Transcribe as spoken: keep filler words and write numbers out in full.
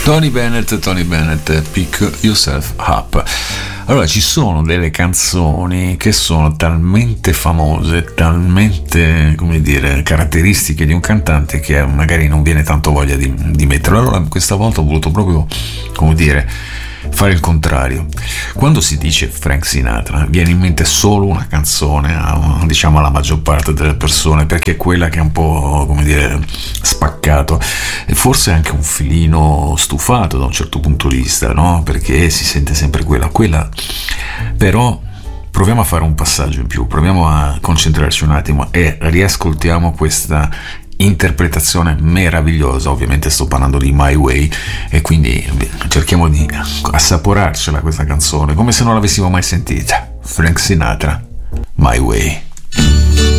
Tony Bennett, Tony Bennett, Pick Yourself Up. Allora, ci sono delle canzoni che sono talmente famose, talmente, come dire, caratteristiche di un cantante che magari non viene tanto voglia di, di metterlo. Allora, questa volta ho voluto proprio, come dire, fare il contrario. Quando si dice Frank Sinatra viene in mente solo una canzone, diciamo alla maggior parte delle persone, perché è quella che è un po', come dire, spaccato e forse anche un filino stufato da un certo punto di vista, no? Perché si sente sempre quella quella però proviamo a fare un passaggio in più, proviamo a concentrarci un attimo e riascoltiamo questa interpretazione meravigliosa. Ovviamente sto parlando di My Way e quindi cerchiamo di assaporarcela questa canzone come se non l'avessimo mai sentita. Frank Sinatra, My Way.